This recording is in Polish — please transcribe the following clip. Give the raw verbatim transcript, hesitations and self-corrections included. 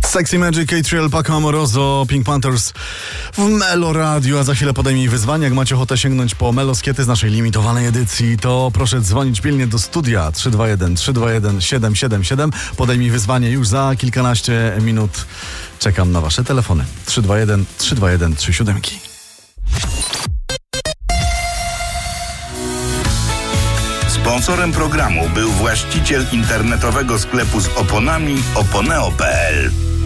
Sexy Magic, Catriel, Paco Amoroso, Pink Panthers w Melo Radio, a za chwilę podejmij wyzwanie. Jak macie ochotę sięgnąć po meloskiety z naszej limitowanej edycji, to proszę dzwonić pilnie do studia trzy dwa jeden trzy dwa jeden siedem siedem siedem. Podejmij wyzwanie już za kilkanaście minut. Czekam na wasze telefony. trzy dwa jeden trzy dwa jeden trzy siedem. Sponsorem programu był właściciel internetowego sklepu z oponami oponeo kropka p l.